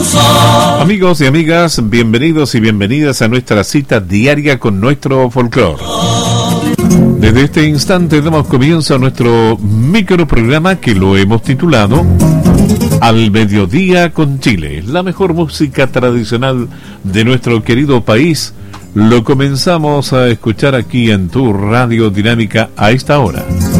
Amigos y amigas, bienvenidos y bienvenidas a nuestra cita diaria con nuestro folclore. Desde este instante damos comienzo a nuestro microprograma que lo hemos titulado Al Mediodía con Chile. La mejor música tradicional de nuestro querido país lo comenzamos a escuchar aquí en tu Radio Dinámica a esta hora.